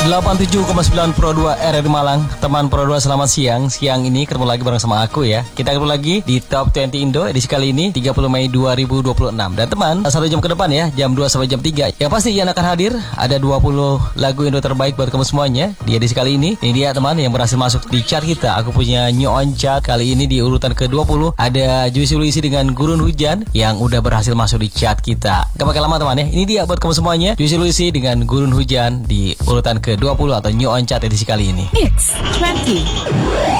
87,9 Pro 2 RRI Malang. Teman Pro 2 selamat siang. Siang ini ketemu lagi bareng sama aku ya. Kita ketemu lagi di Top 20 Indo edisi kali ini 30 Mei 2026. Dan teman, 1 jam ke depan ya, jam 2 sampai jam 3. Yang pasti Ian akan hadir. Ada 20 lagu Indo terbaik buat kamu semuanya di edisi kali ini. Ini dia teman yang berhasil masuk di chart kita. Aku punya New On Chart. Kali ini di urutan ke-20 ada Juicy Luicy dengan Gurun Hujan yang udah berhasil masuk di chart kita. Gak pakai lama teman ya. Ini dia buat kamu semuanya, Juicy Luicy dengan Gurun Hujan di urutan ke-20 atau New On Chart edisi kali ini. It's 20.